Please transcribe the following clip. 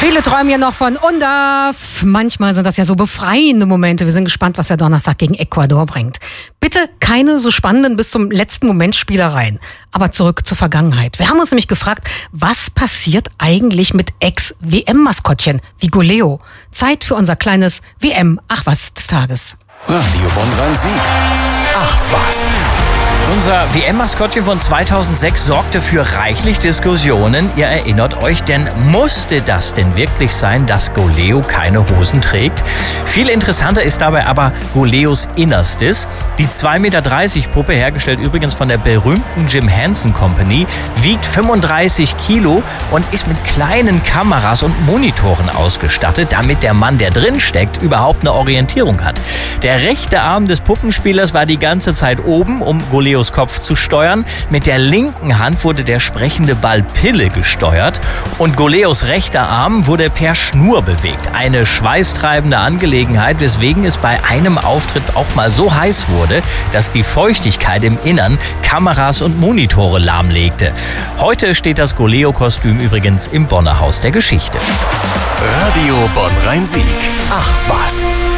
Viele träumen ja noch von UNDAF. Manchmal sind das ja so befreiende Momente. Wir sind gespannt, was der Donnerstag gegen Ecuador bringt. Bitte keine so spannenden bis zum letzten Moment Spielereien. Aber zurück zur Vergangenheit. Wir haben uns nämlich gefragt, was passiert eigentlich mit Ex-WM-Maskottchen wie Goleo? Zeit für unser kleines WM-Ach was des Tages. Radio Bonn-Rhein-Sieg. Ach was. Unser WM-Maskottchen von 2006 sorgte für reichlich Diskussionen. Ihr erinnert euch, denn musste das denn wirklich sein, dass Goleo keine Hosen trägt? Viel interessanter ist dabei aber Goleos Innerstes. Die 2,30 Meter Puppe, hergestellt übrigens von der berühmten Jim Henson Company, wiegt 35 Kilo und ist mit kleinen Kameras und Monitoren ausgestattet, damit der Mann, der drin steckt, überhaupt eine Orientierung hat. Der rechte Arm des Puppenspielers war die ganze Zeit oben, um Goleos Kopf zu steuern. Mit der linken Hand wurde der sprechende Ball Pille gesteuert und Goleos rechter Arm wurde per Schnur bewegt. Eine schweißtreibende Angelegenheit, weswegen es bei einem Auftritt auch mal so heiß wurde, dass die Feuchtigkeit im Innern Kameras und Monitore lahmlegte. Heute steht das Goleo-Kostüm übrigens im Bonner Haus der Geschichte. Radio Bonn-Rhein-Sieg. Ach was.